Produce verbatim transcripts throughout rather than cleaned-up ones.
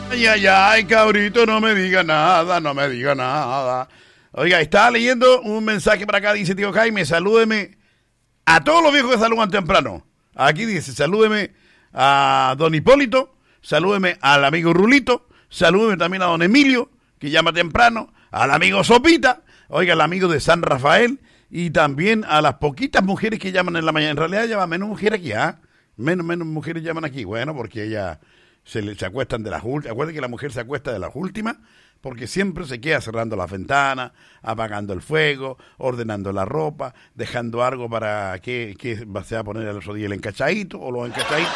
Ay, ay, ay, cabrito, no me diga nada, no me diga nada. Oiga, estaba leyendo un mensaje para acá, dice tío Jaime, salúdeme a todos los viejos que saludan temprano. Aquí dice, salúdeme a don Hipólito, salúdeme al amigo Rulito, salúdeme también a don Emilio, que llama temprano, al amigo Sopita, oiga, al amigo de San Rafael, y también a las poquitas mujeres que llaman en la mañana. En realidad llaman menos mujeres aquí, ¿ah? ¿eh? Menos, menos mujeres llaman aquí. Bueno, porque ellas se, le, se acuestan de las últimas. Acuérdense que la mujer se acuesta de las últimas, porque siempre se queda cerrando las ventanas, apagando el fuego, ordenando la ropa, dejando algo para que, que se va a poner el otro día el encachadito o los encachaditos.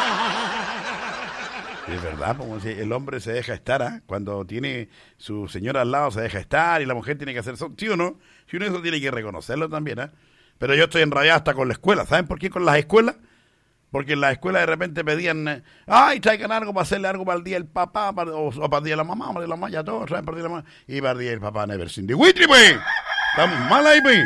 Es verdad, como si el hombre se deja estar, ¿eh? Cuando tiene su señora al lado se deja estar y la mujer tiene que hacer eso, ¿sí o no? Si uno eso tiene que reconocerlo también, ¿eh? Pero yo estoy enrabiado hasta con la escuela. ¿Saben por qué con las escuelas? Porque en las escuelas de repente pedían, ay, traigan algo para hacerle algo para el día del papá, para, o, o para el día de la mamá, para el día de la mamá, ya todo, traen para el día de la mamá. Y para el día del papá, never seen the witry, pues. Estamos mal ahí, pues.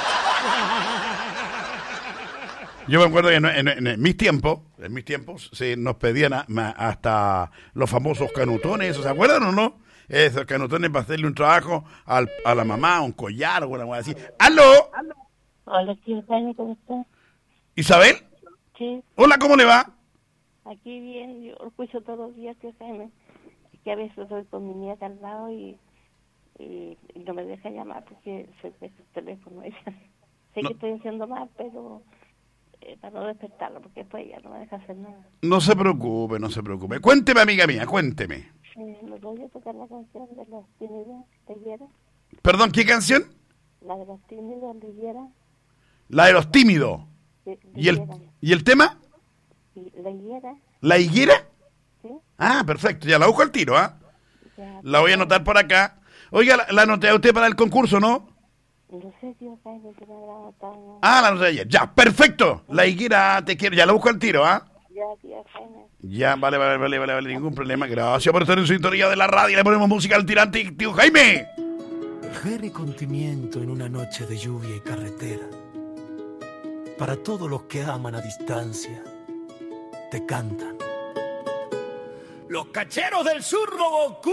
Yo me acuerdo que en, en, en, en mis tiempos, en mis tiempos, se nos pedían a, a, hasta los famosos canutones, ¿se acuerdan o no? Esos canutones para hacerle un trabajo al, a la mamá, un collar o algo así. ¡Aló! Hola, tío Jaime, ¿cómo estás? ¿Isabel? Sí. Hola, ¿cómo le va? Aquí bien, yo lo escucho todos los días, tío Jaime. Es que a veces estoy con mi nieta al lado y, y, y no me deja llamar porque se ve el teléfono. Ella. Sé No. que estoy haciendo mal, pero eh, para no despertarla, porque después ella no me deja hacer nada. No se preocupe, no se preocupe. Cuénteme, amiga mía, cuénteme. Eh, ¿Me voy a tocar la canción de los tímidos, Leyera? Perdón, ¿qué canción? La de los tímidos, Leyera. La de los tímidos. Sí, ¿Y el, Leyera. ¿Y el tema? Sí, Leyera, ¿La higuera? ¿sí? Ah, perfecto, ya la busco al tiro, ¿ah? Ya, La voy a anotar por acá. Oiga, la, la anoté a usted para el concurso, ¿no? no sé, tío Jaime, que me habrá notado. Ah, la anoté ayer. Ya, perfecto. La higuera, te quiero. Ya la busco al tiro, ¿ah? Ya, tío Jaime. Ya, vale, vale, vale, vale, vale, ningún problema. Gracias por estar en sintonía de la radio. Le ponemos música al tirante, tío Jaime. Ferry Continimiento en una noche de lluvia y carretera. Para todos los que aman a distancia, te cantan. Los cacheros del sur, Goku.